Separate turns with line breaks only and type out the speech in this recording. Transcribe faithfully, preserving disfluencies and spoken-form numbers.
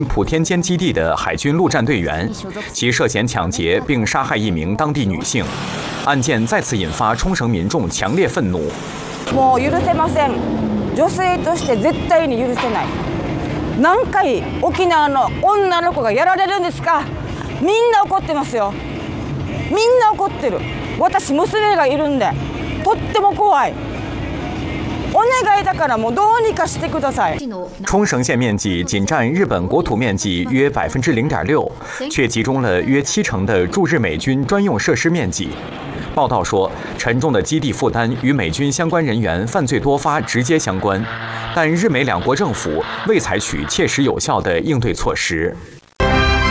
普天间基地的海军陆战队员，其涉嫌抢劫并杀害一名当地女性。案件再次引发冲绳民众强烈愤怒。
もう許せません。女性として絶対に許せない。何回沖縄の女の子がやられるんですか？みんな怒ってますよ。みんな怒ってる。私娘がいるんで、とっても怖い。
冲绳县面积仅占日本国土面积约百分之零点六，却集中了约七成的驻日美军专用设施面积。报道说，沉重的基地负担与美军相关人员犯罪多发直接相关，但日美两国政府未采取切实有效的应对措施。